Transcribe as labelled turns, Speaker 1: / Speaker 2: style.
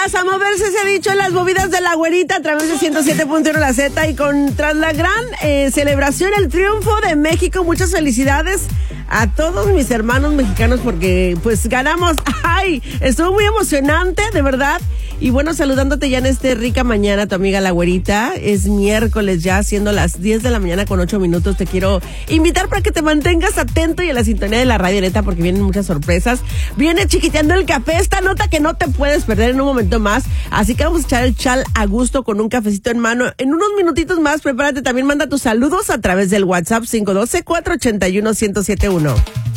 Speaker 1: días, a moverse se ha dicho en las movidas de la güerita a través de 107.1 La Z y tras la gran celebración, el triunfo de México. Muchas felicidades a todos mis hermanos mexicanos porque pues ganamos. Ay, estuvo muy emocionante, de verdad. Y bueno, saludándote ya en rica mañana, tu amiga la güerita. Es miércoles ya, siendo las 10 de la mañana con 8 minutos. Te quiero invitar para que te mantengas atento y en la sintonía de la radio, neta, porque vienen muchas sorpresas. Viene chiquiteando el café, esta nota que no te puedes perder en un momento más. Así que vamos a echar el chal a gusto con un cafecito en mano. En unos minutitos más, prepárate, también manda tus saludos a través del WhatsApp 512-481-1071.